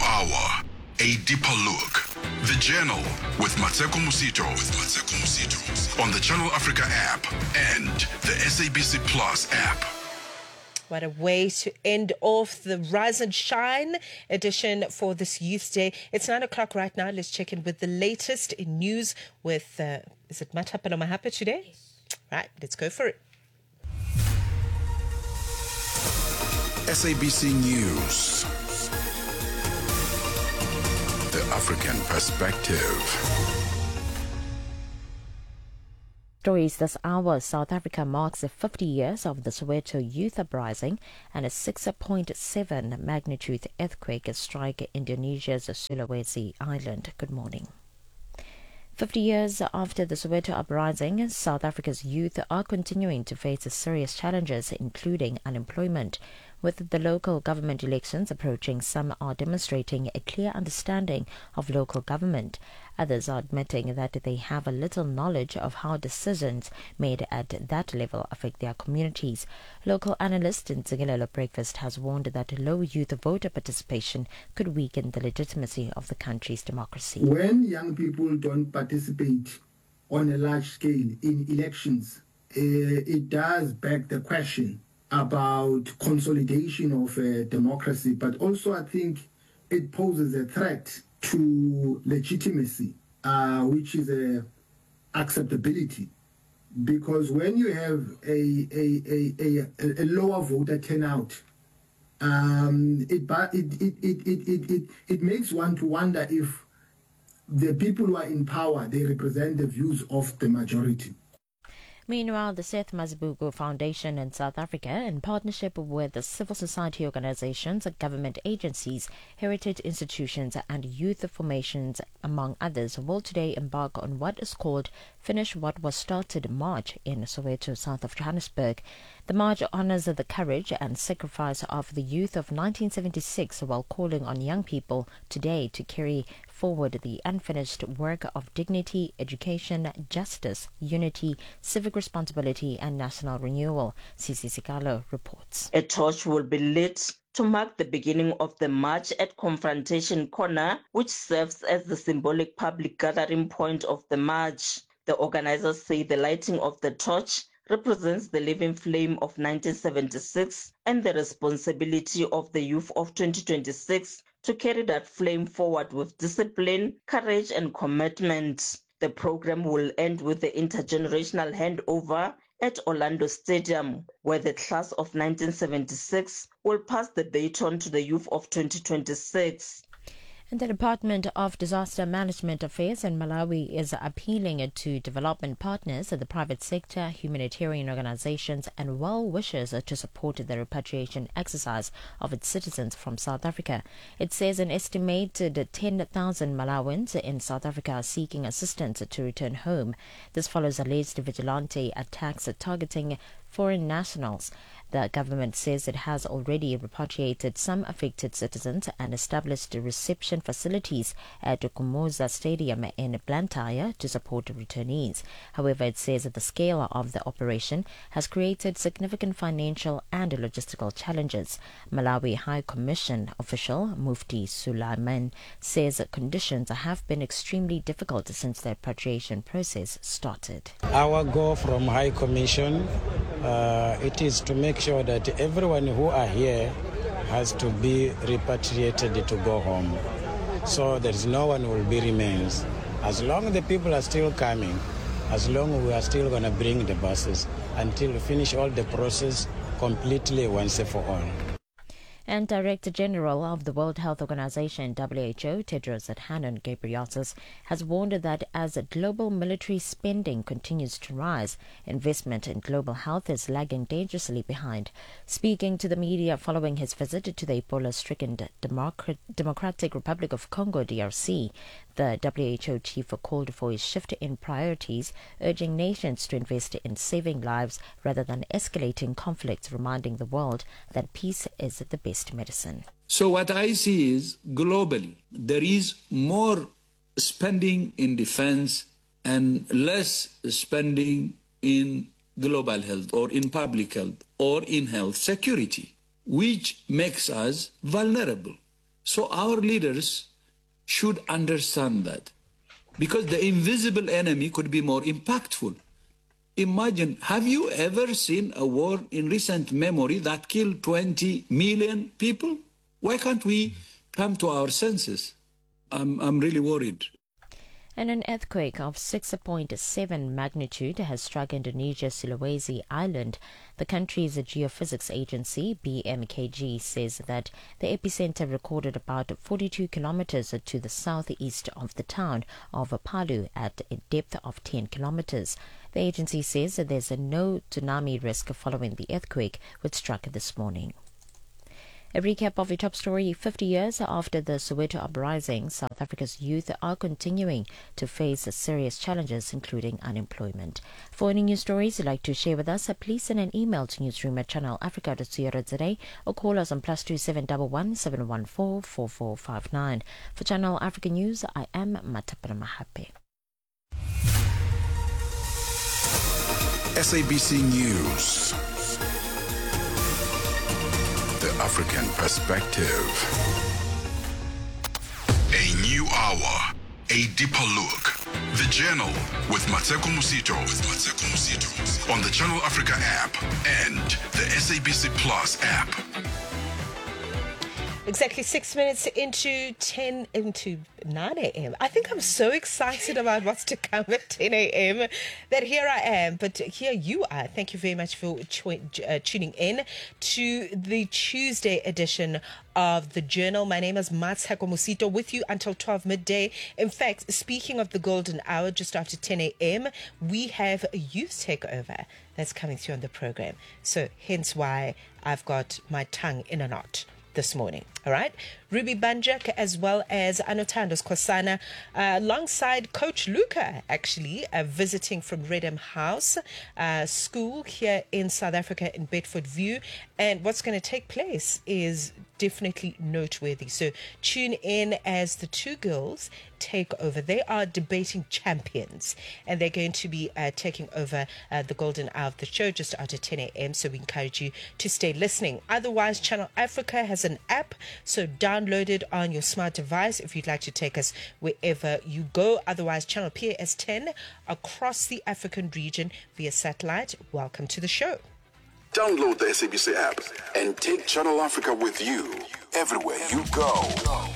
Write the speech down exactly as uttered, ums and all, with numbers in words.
hour, a deeper look. The Journal with Mateko Musito. With Mateko Musito. On the Channel Africa app and the S A B C Plus app. What a way to end off the Rise and Shine edition for this Youth Day. It's nine o'clock right now. Let's check in with the latest in news with, uh, is it Matapelo Mahapa today? Yes. Right, let's go for it. S A B C News. The African Perspective. Stories this hour. South Africa marks the fifty years of the Soweto youth uprising, and a six point seven magnitude earthquake struck Indonesia's Sulawesi island. Good morning. fifty years after the Soweto uprising, South Africa's youth are continuing to face serious challenges, including unemployment. With the local government elections approaching, some are demonstrating a clear understanding of local government. Others are admitting that they have a little knowledge of how decisions made at that level affect their communities. Local analyst in Ntsikelelo Breakfast has warned that low youth voter participation could weaken the legitimacy of the country's democracy. When young people don't participate on a large scale in elections, uh, it does beg the question about consolidation of uh, democracy, but also I think it poses a threat to legitimacy, uh, which is a acceptability. Because when you have a a, a, a, a lower voter turnout, um, it, it, it, it, it, it, it, it makes one to wonder if the people who are in power, they represent the views of the majority. Meanwhile, the Seth Mazibuko Foundation in South Africa, in partnership with the civil society organizations, government agencies, heritage institutions and youth formations, among others, will today embark on what is called Finish What Was Started March in Soweto, south of Johannesburg. The march honors the courage and sacrifice of the youth of nineteen seventy-six while calling on young people today to carry forward the unfinished work of dignity, education, justice, unity, civic responsibility and national renewal. Sisi Sikalo reports. A torch will be lit to mark the beginning of the march at Confrontation Corner, which serves as the symbolic public gathering point of the march. The organizers say the lighting of the torch represents the living flame of nineteen seventy-six and the responsibility of the youth of twenty twenty-six to carry that flame forward with discipline, courage and commitment. The program will end with the intergenerational handover at Orlando Stadium, where the class of nineteen seventy-six will pass the baton to the youth of twenty twenty-six. And the Department of Disaster Management Affairs in Malawi is appealing to development partners, the private sector, humanitarian organizations and well-wishers to support the repatriation exercise of its citizens from South Africa. It says an estimated ten thousand Malawians in South Africa are seeking assistance to return home. This follows alleged vigilante attacks targeting foreign nationals. The government says it has already repatriated some affected citizens and established reception facilities at Kumuza Stadium in Blantyre to support returnees. However, it says that the scale of the operation has created significant financial and logistical challenges. Malawi High Commission official Mufti Sulaiman says that conditions have been extremely difficult since the repatriation process started. Our goal from High Commission, uh, it is to make sure that everyone who are here has to be repatriated to go home. So there is no one who will be remains. As long as the people are still coming, as long as we are still going to bring the buses until we finish all the process completely once and for all. And Director General of the World Health Organization, W H O, Tedros Adhanom Ghebreyesus, has warned that as global military spending continues to rise, investment in global health is lagging dangerously behind. Speaking to the media following his visit to the Ebola-stricken Democratic Republic of Congo, D R C, the W H O chief called for a shift in priorities, urging nations to invest in saving lives rather than escalating conflicts, reminding the world that peace is the best medicine. So what I see is, globally, there is more spending in defense and less spending in global health or in public health or in health security, which makes us vulnerable. So our leaders should understand that, because the invisible enemy could be more impactful. Imagine, have you ever seen a war in recent memory that killed twenty million people? Why can't we come to our senses? I'm, I'm really worried. And an earthquake of six point seven magnitude has struck Indonesia's Sulawesi Island. The country's geophysics agency, B M K G, says that the epicenter recorded about forty-two kilometers to the southeast of the town of Palu at a depth of ten kilometers. The agency says that there's no tsunami risk following the earthquake, which struck this morning. A recap of your top story. fifty years after the Soweto uprising, South Africa's youth are continuing to face serious challenges, including unemployment. For any news stories you'd like to share with us, please send an email to newsroom at channel africa dot co dot za or call us on plus two seven one one seven one four four four five nine. For Channel Africa News, I am Matapana Mahape. S A B C News. The African perspective. A new hour, a deeper look. The Journal with Mateko Musito. With Mateko Musito on the Channel Africa app and the S A B C Plus app. Exactly six minutes into ten into nine a.m. I think I'm so excited about what's to come at ten a.m. that here I am, but here you are. Thank you very much for tu- uh, tuning in to the Tuesday edition of the Journal. My name is Mateko Musito, with you until twelve midday. In fact, speaking of the golden hour, just after ten a.m., we have a youth takeover that's coming through on the program. So hence why I've got my tongue in a knot this morning. All right, Ruby Banjak as well as Anotandos Kosana uh, alongside Coach Luca, actually uh, visiting from Redham House uh, School here in South Africa in Bedford View. And what's going to take place is definitely noteworthy. So tune in as the two girls take over. They are debating champions, and they're going to be uh, taking over uh, the golden hour of the show just after ten a.m. So we encourage you to stay listening. Otherwise, Channel Africa has an app, so download it on your smart device if you'd like to take us wherever you go. Otherwise, Channel P A S ten across the African region via satellite. Welcome to the show. Download the S A B C app and take Channel Africa with you everywhere you go.